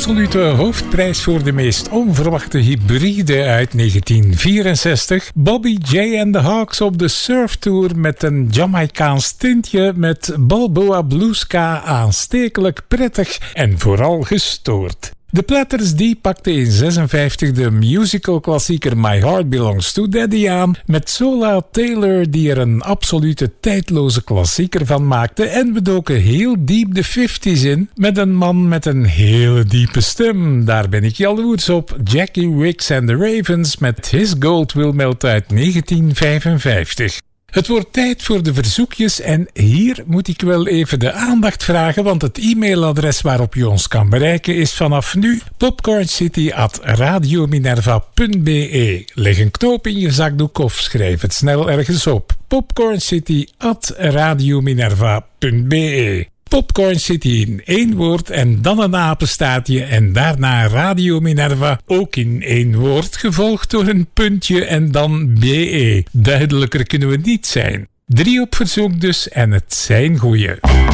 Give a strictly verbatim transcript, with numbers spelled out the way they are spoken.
absolute hoofdprijs voor de meest onverwachte hybride uit negentien vierenzestig. Bobby J and the Hawks op de Surf Tour met een Jamaicaans tintje met Balboa Blueska, aanstekelijk, prettig en vooral gestoord. De Platters die pakte in zesenvijftig de musical klassieker My Heart Belongs to Daddy aan met Sola Taylor die er een absolute tijdloze klassieker van maakte, en we doken heel diep de vijftiger in met een man met een hele diepe stem. Daar ben ik jaloers op, Jackie Wicks and the Ravens met His Gold Will Melt uit negentien vijfenvijftig. Het wordt tijd voor de verzoekjes en hier moet ik wel even de aandacht vragen, want het e-mailadres waarop je ons kan bereiken is vanaf nu popcorncity at radiominerva punt be. Leg een knoop in je zakdoek of schrijf het snel ergens op. popcorncity at radiominerva punt be. Popcorn City in één woord en dan een apenstaartje en daarna Radio Minerva ook in één woord, gevolgd door een puntje en dan B E. Duidelijker kunnen we niet zijn. Drie op verzoek dus en het zijn goeie.